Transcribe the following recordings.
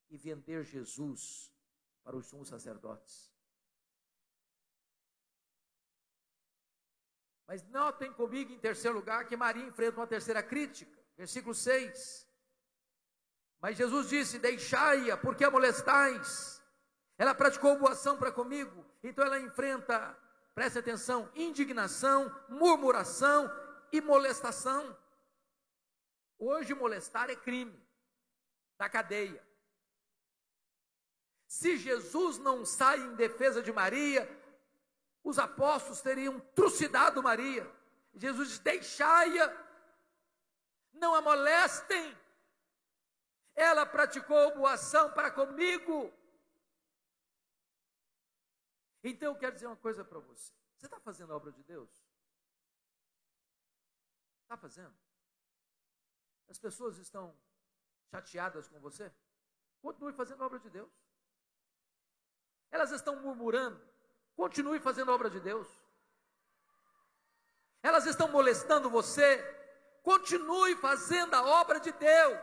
e vender Jesus para os sumos sacerdotes. Mas notem comigo, em terceiro lugar, que Maria enfrenta uma terceira crítica. Versículo 6. Mas Jesus disse: deixai-a, porque a molestais. Ela praticou boa ação para comigo. Então ela enfrenta, preste atenção, indignação, murmuração e molestação. Hoje molestar é crime, da cadeia. Se Jesus não sai em defesa de Maria, os apóstolos teriam trucidado Maria. Jesus diz: deixai-a, não a molestem. Ela praticou boa ação para comigo. Então eu quero dizer uma coisa para você. Você está fazendo a obra de Deus? Está fazendo? As pessoas estão chateadas com você? Continue fazendo a obra de Deus. Elas estão murmurando? Continue fazendo a obra de Deus. Elas estão molestando você? Continue fazendo a obra de Deus.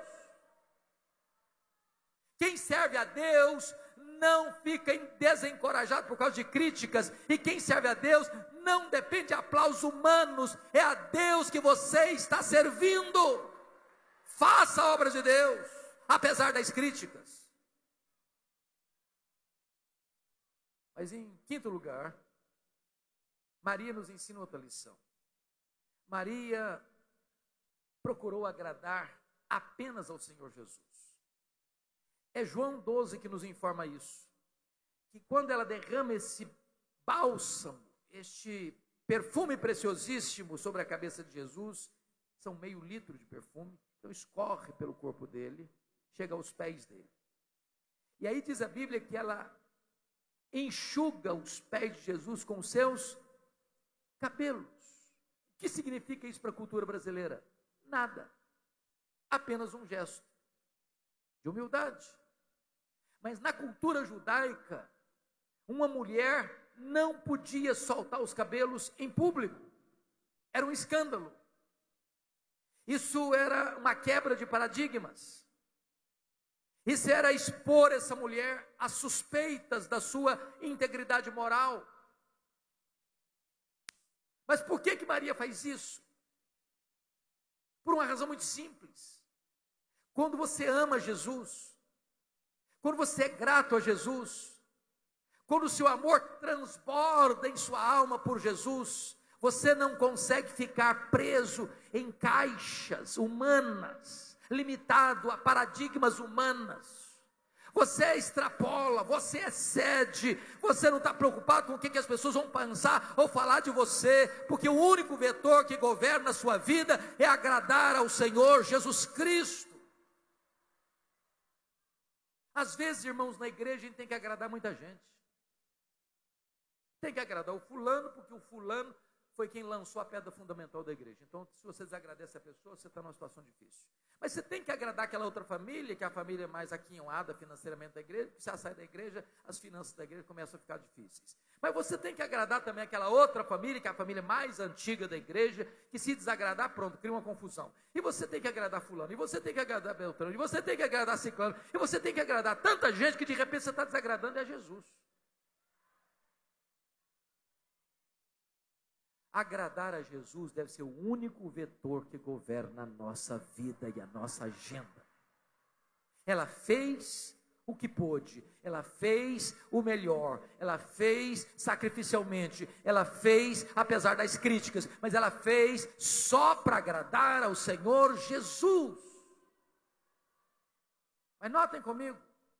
Quem serve a Deus não fica desencorajado por causa de críticas, e quem serve a Deus não depende de aplausos humanos, é a Deus que você está servindo. Faça a obra de Deus, apesar das críticas. Mas em quinto lugar, Maria nos ensina outra lição. Maria procurou agradar apenas ao Senhor Jesus. É João 12 que nos informa isso, que quando ela derrama esse bálsamo, este perfume preciosíssimo sobre a cabeça de Jesus, são meio litro de perfume, então escorre pelo corpo dele, chega aos pés dele. E aí diz a Bíblia que ela enxuga os pés de Jesus com os seus cabelos. O que significa isso para a cultura brasileira? Nada, apenas um gesto de humildade. Mas na cultura judaica, uma mulher não podia soltar os cabelos em público. Era um escândalo. Isso era uma quebra de paradigmas. Isso era expor essa mulher a suspeitas da sua integridade moral. Mas por que Maria faz isso? Por uma razão muito simples. Quando você ama Jesus, quando você é grato a Jesus, quando o seu amor transborda em sua alma por Jesus, você não consegue ficar preso em caixas humanas, limitado a paradigmas humanos. Você extrapola, você excede, você não está preocupado com o que as pessoas vão pensar ou falar de você, porque o único vetor que governa a sua vida é agradar ao Senhor Jesus Cristo. Às vezes, irmãos, na igreja a gente tem que agradar muita gente. Tem que agradar o fulano, porque o fulano foi quem lançou a pedra fundamental da igreja. Então, se você desagradece a pessoa, você está numa situação difícil. Mas você tem que agradar aquela outra família, que é a família mais aquinhoada financeiramente da igreja, porque se ela sai da igreja, as finanças da igreja começam a ficar difíceis. Mas você tem que agradar também aquela outra família, que é a família mais antiga da igreja, que se desagradar, pronto, cria uma confusão. E você tem que agradar fulano, e você tem que agradar Beltrano, e você tem que agradar ciclano, e você tem que agradar tanta gente que de repente você está desagradando a Jesus. Agradar a Jesus deve ser o único vetor que governa a nossa vida e a nossa agenda. Ela fez o que pôde, ela fez o melhor, ela fez sacrificialmente, ela fez apesar das críticas, mas ela fez só para agradar ao Senhor Jesus. Mas notem comigo,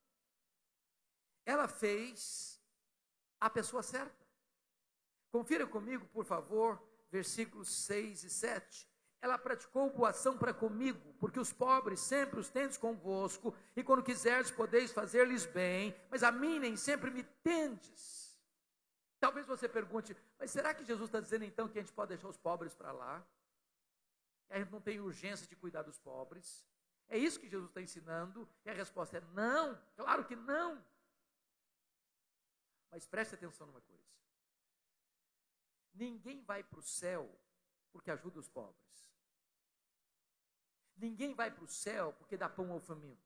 ela fez a pessoa certa. Confira comigo, por favor, versículos 6 e 7. Ela praticou boa ação para comigo, porque os pobres sempre os tendes convosco, e quando quiserdes podeis fazer-lhes bem, mas a mim nem sempre me tendes. Talvez você pergunte, mas será que Jesus está dizendo então que a gente pode deixar os pobres para lá? A gente não tem urgência de cuidar dos pobres? É isso que Jesus está ensinando? E a resposta é não, claro que não. Mas preste atenção numa coisa. Ninguém vai para o céu porque ajuda os pobres. Ninguém vai para o céu porque dá pão ao faminto.